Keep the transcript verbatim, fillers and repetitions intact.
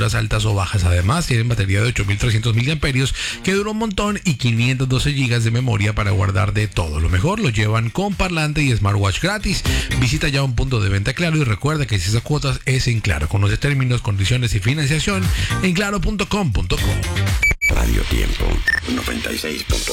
temperaturas altas o bajas. Además, tienen batería de ocho mil trescientos miliamperios que dura un montón y quinientos doce gigas de memoria para guardar de todo. Lo mejor lo llevan con parlante y smartwatch gratis. Visita ya un punto de venta Claro y recuerda que si esas cuotas es en Claro. Conoce términos, condiciones y financiación en claro punto com punto co. Radio Tiempo noventa y seis punto